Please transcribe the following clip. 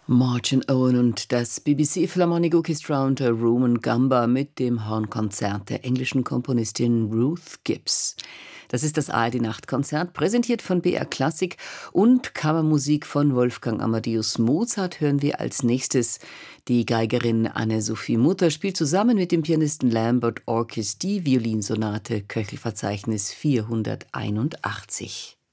Martin Owen und das BBC Philharmonic Orchestra unter Roman Gamba mit dem Hornkonzert der englischen Komponistin Ruth Gibbs. Das ist das ARD-Nachtkonzert, präsentiert von BR Klassik und Kammermusik von Wolfgang Amadeus Mozart hören wir als nächstes. Die Geigerin Anne-Sophie Mutter spielt zusammen mit dem Pianisten Lambert Orkes die Violinsonate Köchelverzeichnis 481.